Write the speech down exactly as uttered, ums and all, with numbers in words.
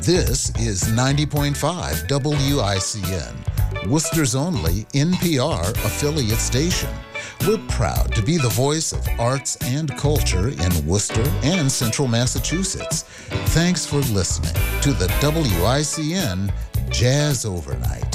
This is ninety point five W I C N, Worcester's only N P R affiliate station. We're proud to be the voice of arts and culture in Worcester and Central Massachusetts. Thanks for listening to the W I C N Jazz Overnight.